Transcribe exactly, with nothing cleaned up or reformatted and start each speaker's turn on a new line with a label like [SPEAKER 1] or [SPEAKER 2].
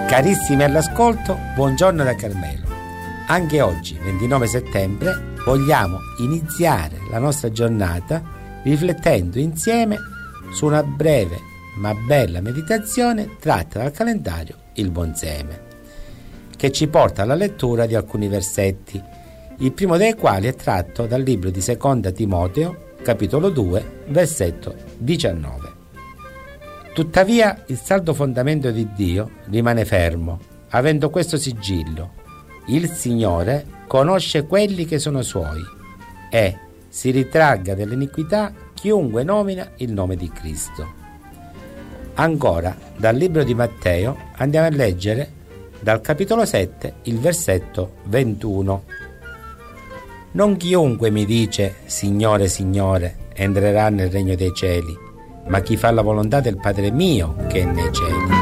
[SPEAKER 1] Carissimi all'ascolto, buongiorno da Carmelo. Anche oggi, ventinove settembre, vogliamo iniziare la nostra giornata riflettendo insieme su una breve ma bella meditazione tratta dal calendario Il Buon Seme, che ci porta alla lettura di alcuni versetti, il primo dei quali è tratto dal libro di Seconda Timoteo, capitolo due, versetto diciannove. Tuttavia il saldo fondamento di Dio rimane fermo, avendo questo sigillo: il Signore conosce quelli che sono suoi e si ritragga dall'iniquità chiunque nomina il nome di Cristo. Ancora, dal libro di Matteo andiamo a leggere dal capitolo sette il versetto ventuno. Non chiunque mi dice Signore, Signore, entrerà nel regno dei cieli, ma chi fa la volontà del Padre mio che è nei cieli.